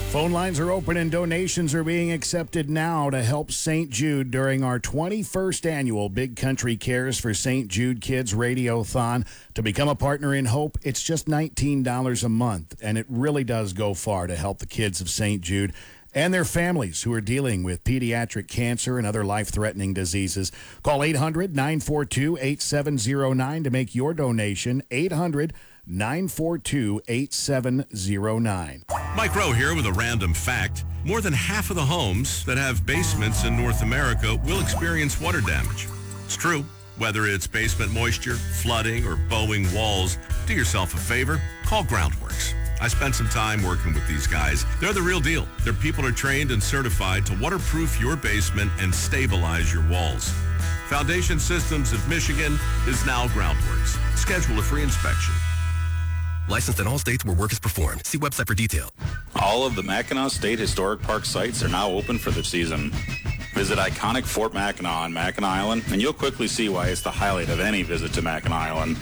Phone lines are open and donations are being accepted now to help St. Jude during our 21st annual Big Country Cares for St. Jude Kids Radiothon. To become a partner in Hope, it's just $19 a month, and it really does go far to help the kids of St. Jude and their families who are dealing with pediatric cancer and other life-threatening diseases. Call 800-942-8709 to make your donation. 800-942-8709. Mike Rowe here with a random fact. More than half of the homes that have basements in North America will experience water damage. It's true. Whether it's basement moisture, flooding, or bowing walls, do yourself a favor. Call Groundworks. I spent some time working with these guys. They're the real deal. Their people are trained and certified to waterproof your basement and stabilize your walls. Foundation Systems of Michigan is now Groundworks. Schedule a free inspection. Licensed in all states where work is performed. See website for detail. All of the Mackinac State Historic Park sites are now open for the season. Visit iconic Fort Mackinac on Mackinac Island, and you'll quickly see why it's the highlight of any visit to Mackinac Island.